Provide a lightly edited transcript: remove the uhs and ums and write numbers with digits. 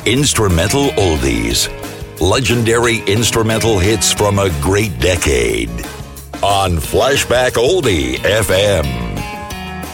Instrumental Oldies. Legendary instrumental hits from a great decade. On Flashback Oldie FM.